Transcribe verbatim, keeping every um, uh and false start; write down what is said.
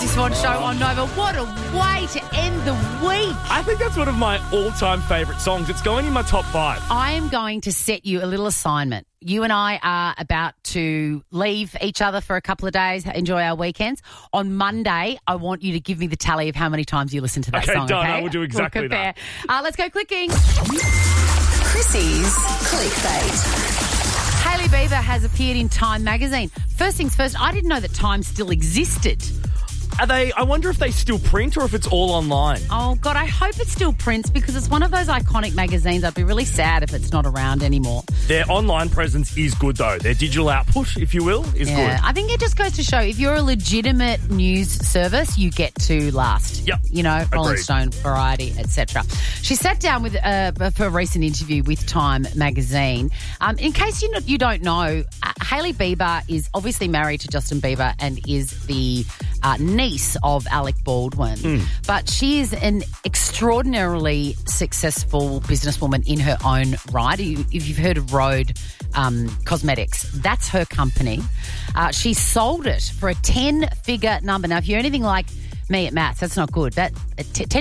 Chrissy Swan Show on Nova. What a way to end the week. I think that's one of my all-time favourite songs. It's going in my top five. I am going to set you a little assignment. You and I are about to leave each other for a couple of days, enjoy our weekends. On Monday, I want you to give me the tally of how many times you listen to that okay, song. done. Okay, I will do exactly we'll that. Uh, let's go clicking. Chrissy's Clickbait. Hailey Bieber has appeared in Time magazine. First things first, I didn't know that Time still existed. Are they? I wonder if they still print or if it's all online. Oh, God, I hope it still prints because it's one of those iconic magazines. I'd be really sad if it's not around anymore. Their online presence is good, though. Their digital output, if you will, is Yeah, good. I think it just goes to show if you're a legitimate news service, you get to last. Yep. You know, Rolling Agreed. Stone, Variety, et cetera. She sat down with uh, for a recent interview with Time magazine. Um, in case you, you don't know, uh, Hailey Bieber is obviously married to Justin Bieber and is the uh, niece of Alec Baldwin. Mm. But she is an extraordinarily successful businesswoman in her own right. If you've heard of Rhode um, Cosmetics, that's her company. Uh, she sold it for a ten-figure number. Now, if you're anything like me at maths, that's not good. That ten